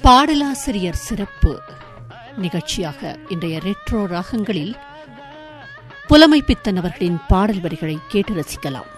பாடலாசிரியர் சிறப்பு நிகழ்ச்சியாக இன்றைய ரெட்ரோ ராகங்களில் புலமைப்பித்தன் அவர்களின் பாடல் வரிகளை கேட்டு ரசிக்கலாம்.